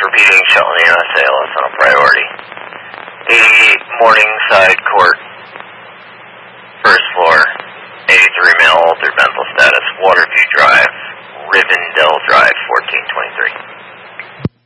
repeating, Shelton, USA, listen on priority. 88 Morningside Court, first floor, 83 male altered mental status, Waterview Drive, Rivendell Drive.